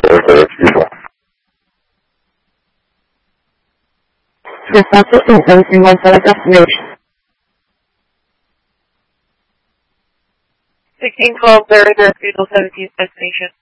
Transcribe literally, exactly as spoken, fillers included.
The success symptoms in one select destination. sixteen twelve, there is a fetal seventeen destination.